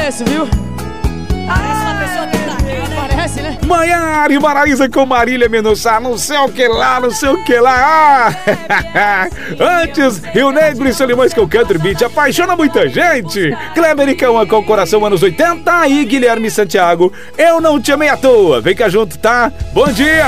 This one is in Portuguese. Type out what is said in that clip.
Pareço, viu? Parece uma pessoa destacada. Parece, né? Maiara e Maraísa com Marília Mendonça, não sei o que lá, não sei o que lá. Antes, Rio Negro e Solimões com Country Beat apaixona muita gente. Kleber e Cauã com Coração anos 80 e Guilherme Santiago, Eu Não Te Amei à Toa. Vem cá junto, tá? Bom dia!